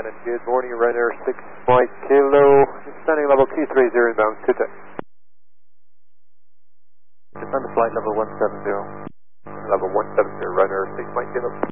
Shannon. Good morning, Ryanair 6 Mike Kilo. Descending level 230 inbound. Good day. Descend to flight level 170. Level 170, Ryanair 6 Mike Kilo.